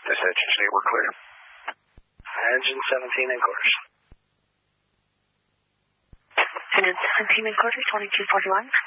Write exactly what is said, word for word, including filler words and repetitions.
This is Engine eight, we're clear. Engine seventeen and quarters. Engine seventeen and quarters, twenty-two forty-one.